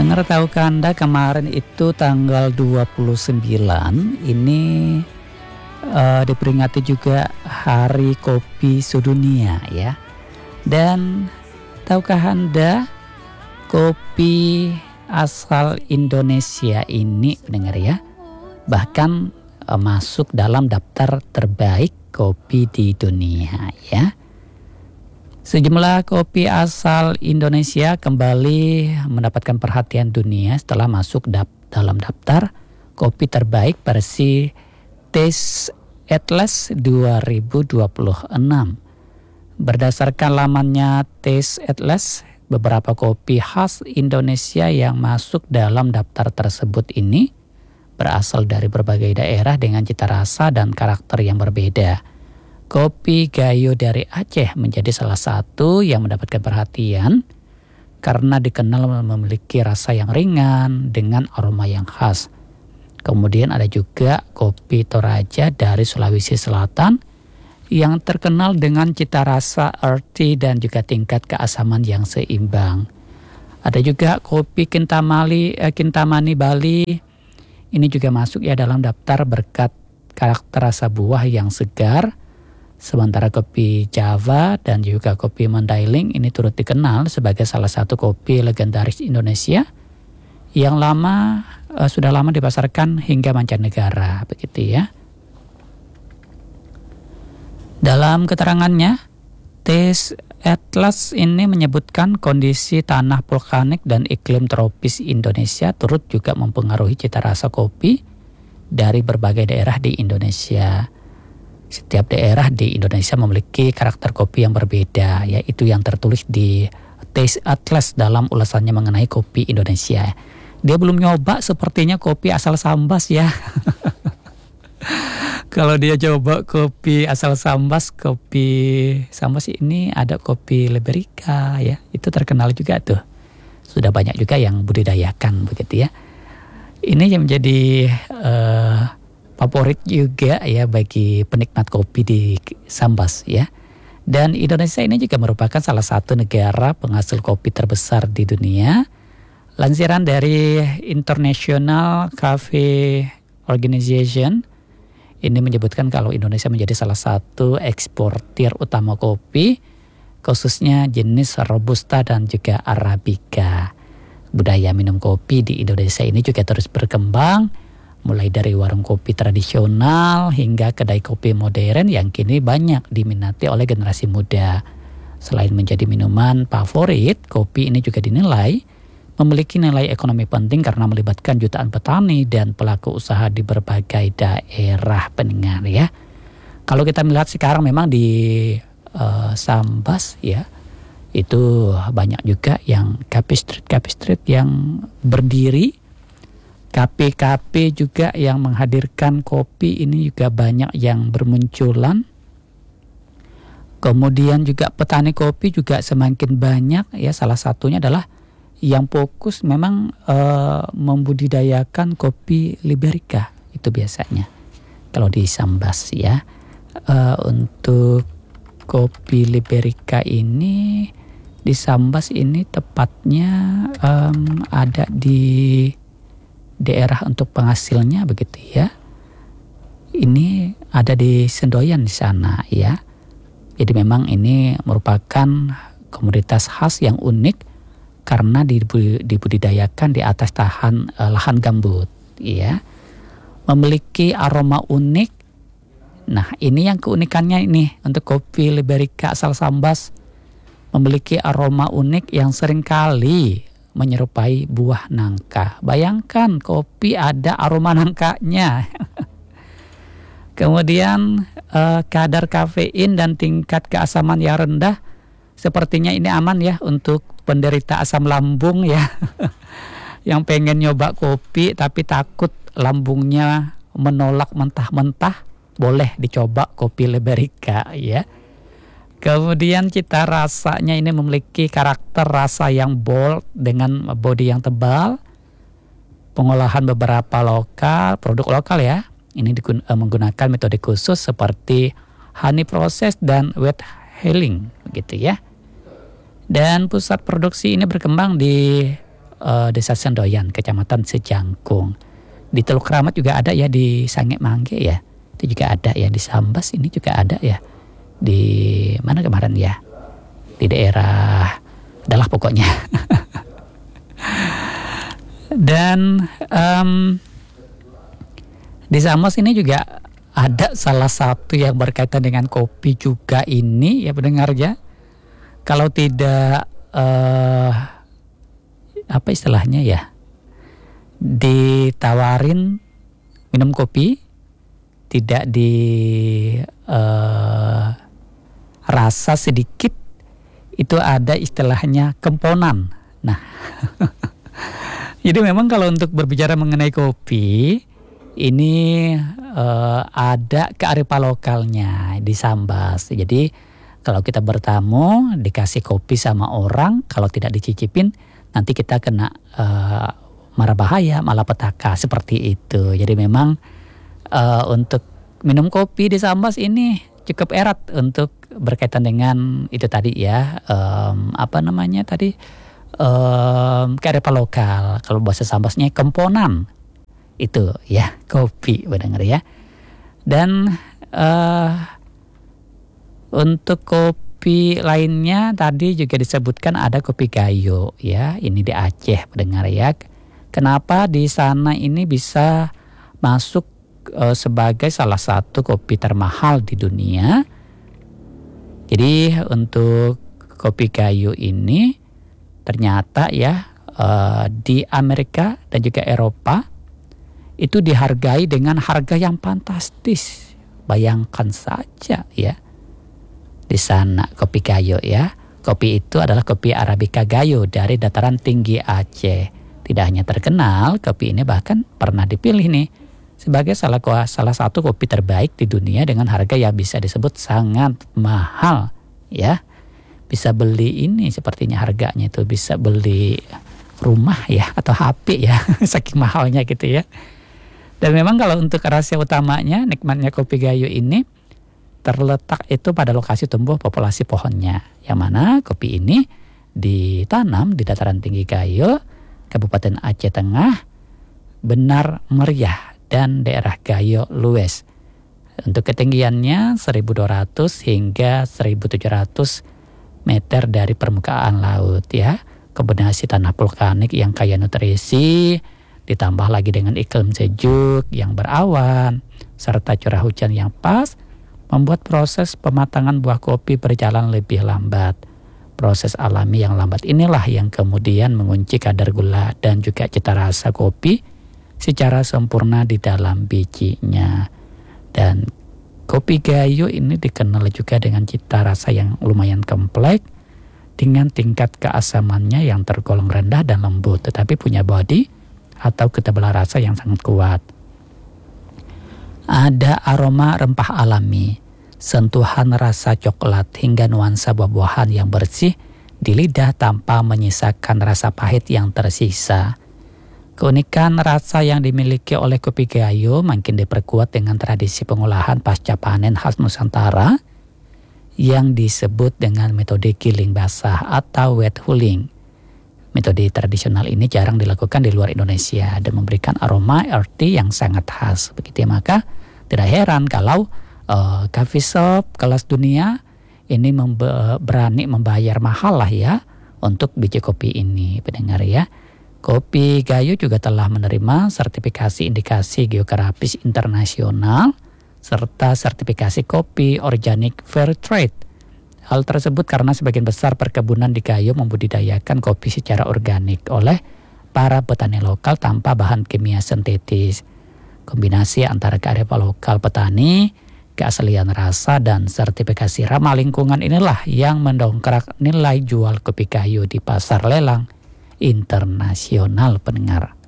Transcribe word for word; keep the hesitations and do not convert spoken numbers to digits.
Pendengar, tahukah Anda kemarin itu tanggal dua puluh sembilan ini uh, diperingati juga Hari Kopi Sedunia ya. Dan tahukah Anda kopi asal Indonesia ini, pendengar ya, bahkan uh, masuk dalam daftar terbaik kopi di dunia ya. Sejumlah kopi asal Indonesia kembali mendapatkan perhatian dunia setelah masuk dap- dalam daftar kopi terbaik versi Taste Atlas dua ribu dua puluh enam. Berdasarkan lamannya Taste Atlas, beberapa kopi khas Indonesia yang masuk dalam daftar tersebut ini berasal dari berbagai daerah dengan cita rasa dan karakter yang berbeda. Kopi Gayo dari Aceh menjadi salah satu yang mendapatkan perhatian karena dikenal memiliki rasa yang ringan dengan aroma yang khas. Kemudian ada juga kopi Toraja dari Sulawesi Selatan yang terkenal dengan cita rasa earthy dan juga tingkat keasaman yang seimbang. Ada juga kopi Kintamani, eh, Kintamani Bali. Ini juga masuk ya dalam daftar berkat karakter rasa buah yang segar. Sementara kopi Java dan juga kopi Mandailing ini turut dikenal sebagai salah satu kopi legendaris Indonesia yang lama uh, sudah lama dipasarkan hingga mancanegara, begitu ya. Dalam keterangannya, Taste Atlas ini menyebutkan kondisi tanah vulkanik dan iklim tropis Indonesia turut juga mempengaruhi cita rasa kopi dari berbagai daerah di Indonesia. Setiap daerah di Indonesia memiliki karakter kopi yang berbeda, yaitu yang tertulis di Taste Atlas dalam ulasannya mengenai kopi Indonesia. Dia belum nyoba sepertinya kopi asal Sambas ya. Kalau dia coba kopi asal Sambas, kopi Sambas ini ada kopi Liberica ya, itu terkenal juga tuh. Sudah banyak juga yang budidayakan begitu ya. Ini yang menjadi uh, favorit juga ya bagi penikmat kopi di Sambas ya. Dan Indonesia ini juga merupakan salah satu negara penghasil kopi terbesar di dunia. Lansiran dari International Cafe Organization ini menyebutkan kalau Indonesia menjadi salah satu eksportir utama kopi, khususnya jenis Robusta dan juga Arabica. Budaya minum kopi di Indonesia ini juga terus berkembang, mulai dari warung kopi tradisional hingga kedai kopi modern yang kini banyak diminati oleh generasi muda. Selain menjadi minuman favorit, kopi ini juga dinilai memiliki nilai ekonomi penting karena melibatkan jutaan petani dan pelaku usaha di berbagai daerah, pendengar ya. Kalau kita melihat sekarang memang di uh, Sambas ya, itu banyak juga yang cafe street cafe street yang berdiri. Kafe-kafe juga yang menghadirkan kopi ini juga banyak yang bermunculan. Kemudian juga petani kopi juga semakin banyak ya. Salah satunya adalah yang fokus memang e, membudidayakan kopi Liberica itu biasanya. Kalau di Sambas ya, e, untuk kopi Liberica ini di Sambas ini tepatnya um, ada di daerah untuk penghasilnya begitu ya. Ini ada di Sendoyan di sana ya. Jadi memang ini merupakan komoditas khas yang unik karena dibudidayakan di atas tahan eh, lahan gambut ya. Memiliki aroma unik. Nah, ini yang keunikannya ini untuk kopi Liberica asal Sambas, memiliki aroma unik yang seringkali menyerupai buah nangka. Bayangkan kopi ada aroma nangkanya. Kemudian eh, kadar kafein dan tingkat keasaman yang rendah, sepertinya ini aman ya untuk penderita asam lambung ya. Yang pengen nyoba kopi tapi takut lambungnya menolak mentah-mentah, boleh dicoba kopi Liberica ya. Kemudian cita rasanya ini memiliki karakter rasa yang bold dengan bodi yang tebal. Pengolahan beberapa lokal, produk lokal ya. Ini digun- menggunakan metode khusus seperti honey process dan wet healing begitu ya. Dan pusat produksi ini berkembang di uh, Desa Sendoyan, Kecamatan Sejangkung. Di Teluk Kramat juga ada ya, di Sange Mangge ya. Itu juga ada ya, di Sambas ini juga ada ya. Di mana kemarin ya? Di daerah adalah pokoknya. Dan um, di Sambas ini juga ada salah satu yang berkaitan dengan kopi juga ini ya pendengar ya. Kalau tidak uh, apa istilahnya ya, ditawarin minum kopi tidak di uh, rasa sedikit, itu ada istilahnya kemponan. Nah jadi memang kalau untuk berbicara mengenai kopi ini uh, ada kearifan lokalnya di Sambas. Jadi kalau kita bertamu dikasih kopi sama orang, kalau tidak dicicipin nanti kita kena uh, marah bahaya, malapetaka seperti itu. Jadi memang uh, untuk minum kopi di Sambas ini cukup erat untuk berkaitan dengan itu tadi ya, um, apa namanya tadi, um, kearifan lokal. Kalau bahasa Sambasnya kemponan itu ya, kopi benar ya. Dan uh, untuk kopi lainnya tadi juga disebutkan ada kopi gayo ya, ini di Aceh pendengar ya. Kenapa di sana ini bisa masuk uh, sebagai salah satu kopi termahal di dunia? Jadi untuk kopi gayo ini ternyata ya uh, di Amerika dan juga Eropa itu dihargai dengan harga yang fantastis. Bayangkan saja ya, di sana kopi gayo ya. Kopi itu adalah kopi Arabica gayo dari dataran tinggi Aceh. Tidak hanya terkenal, kopi ini bahkan pernah dipilih nih sebagai salah, salah satu kopi terbaik di dunia dengan harga yang bisa disebut sangat mahal ya. Bisa beli ini sepertinya harganya itu bisa beli rumah ya atau H P ya, saking mahalnya gitu ya. Dan memang kalau untuk rahasia utamanya nikmatnya kopi gayo ini terletak itu pada lokasi tumbuh populasi pohonnya, yang mana kopi ini ditanam di dataran tinggi Gayo, Kabupaten Aceh Tengah, Benar Meriah, dan daerah Gayo Lues. Untuk ketinggiannya seribu dua ratus hingga seribu tujuh ratus meter dari permukaan laut ya. Kombinasi tanah vulkanik yang kaya nutrisi ditambah lagi dengan iklim sejuk yang berawan serta curah hujan yang pas membuat proses pematangan buah kopi berjalan lebih lambat. Proses alami yang lambat inilah yang kemudian mengunci kadar gula dan juga cita rasa kopi secara sempurna di dalam bijinya. Dan kopi gayo ini dikenal juga dengan cita rasa yang lumayan kompleks dengan tingkat keasamannya yang tergolong rendah dan lembut, tetapi punya body atau ketebalan rasa yang sangat kuat. Ada aroma rempah alami, sentuhan rasa coklat hingga nuansa buah-buahan yang bersih di lidah tanpa menyisakan rasa pahit yang tersisa. Keunikan rasa yang dimiliki oleh kopi gayo makin diperkuat dengan tradisi pengolahan pasca panen khas Nusantara yang disebut dengan metode giling basah atau wet hulling. Metode tradisional ini jarang dilakukan di luar Indonesia dan memberikan aroma earthy yang sangat khas. Begitu ya, maka tidak heran kalau uh, coffee shop kelas dunia ini membe- berani membayar mahal lah ya untuk biji kopi ini, pendengar ya. Kopi gayo juga telah menerima sertifikasi indikasi geografis internasional serta sertifikasi kopi organik fair trade. Hal tersebut karena sebagian besar perkebunan di Gayo membudidayakan kopi secara organik oleh para petani lokal tanpa bahan kimia sintetis. Kombinasi antara kearifan lokal petani, keaslian rasa, dan sertifikasi ramah lingkungan inilah yang mendongkrak nilai jual kopi Gayo di pasar lelang internasional, pendengar.